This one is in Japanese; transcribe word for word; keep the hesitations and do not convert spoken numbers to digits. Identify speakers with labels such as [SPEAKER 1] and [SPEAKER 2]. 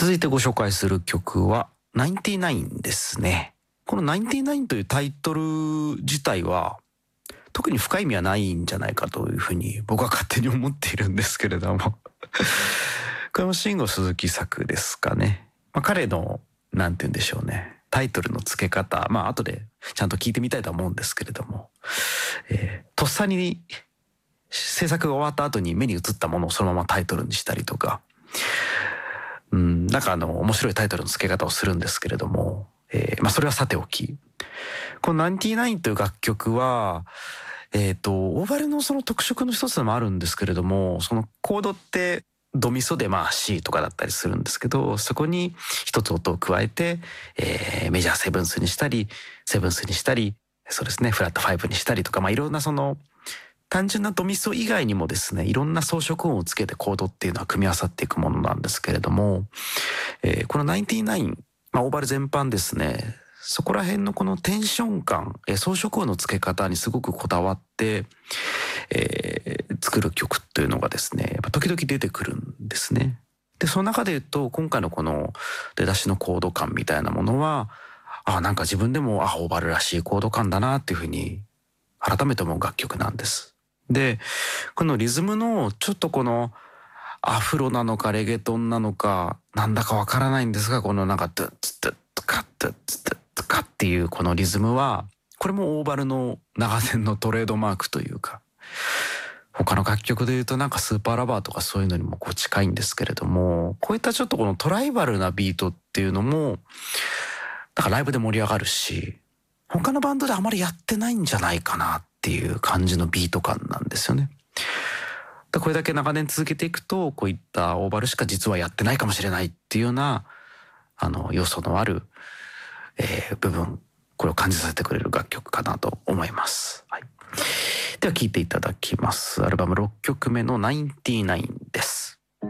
[SPEAKER 1] 続いてご紹介する曲はナインティナインですね。このナインティナインというタイトル自体は特に深い意味はないんじゃないかというふうに僕は勝手に思っているんですけれどもこれも慎吾鈴木作ですかね。まあ、彼のなんて言うんでしょうね、タイトルの付け方、まあ後でちゃんと聞いてみたいと思うんですけれども、えー、とっさに制作が終わった後に目に映ったものをそのままタイトルにしたりとか、うん、なんかあの面白いタイトルの付け方をするんですけれども、えー、まあそれはさておき、このナインティナインという楽曲はえっとオーバルのその特色の一つでもあるんですけれども、そのコードってドミソでまあ C とかだったりするんですけど、そこに一つ音を加えて、えー、メジャーセブンスにしたりセブンスにしたり、そうですね、フラットファイブにしたりとか、まあいろんなその単純なドミソ以外にもですね、いろんな装飾音をつけてコードっていうのは組み合わさっていくものなんですけれども、えー、このナインティナイン、まあオーバル全般ですね、そこら辺のこのテンション感、えー、装飾音の付け方にすごくこだわって、えー、作る曲っていうのがですね、やっぱ時々出てくるんですね。でその中で言うと今回のこの出だしのコード感みたいなものは、あなんか自分でもあオーバルらしいコード感だなっていうふうに改めて思う楽曲なんです。でこのリズムのちょっとこのアフロなのかレゲトンなのかなんだかわからないんですが、このなんかドゥッツドゥッツカッドゥッツドゥッツカッっていうこのリズムはこれもオーバルの長年のトレードマークというか、他の楽曲でいうとなんかスーパーラバーとかそういうのにもこう近いんですけれども、こういったちょっとこのトライバルなビートっていうのもだからライブで盛り上がるし、他のバンドであまりやってないんじゃないかなっていう感じのビート感なんですよね。だこれだけ長年続けていくとこういったオーバルしか実はやってないかもしれないっていうようなあの要素のある、えー、部分、これを感じさせてくれる楽曲かなと思います、はい、では聴いていただきます。アルバムろっきょくめのナインティナインです。